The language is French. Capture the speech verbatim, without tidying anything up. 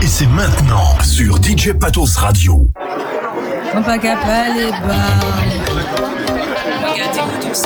Et c'est maintenant sur D J Patos Radio. On pas capable les bars. Regardez-vous tous.